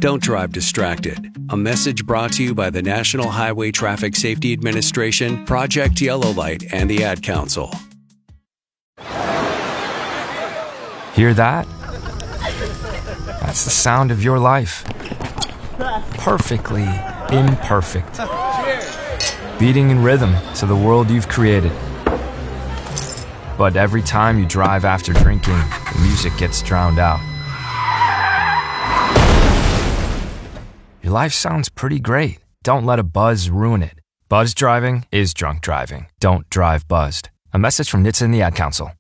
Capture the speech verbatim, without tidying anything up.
Don't drive distracted. A message brought to you by the National Highway Traffic Safety Administration, Project Yellow Light, and the Ad Council. Hear that? That's the sound of your life. Perfectly imperfect. Beating in rhythm to the world you've created. But every time you drive after drinking, the music gets drowned out. Your life sounds pretty great. Don't let a buzz ruin it. Buzz driving is drunk driving. Don't drive buzzed. A message from N H T S A and the Ad Council.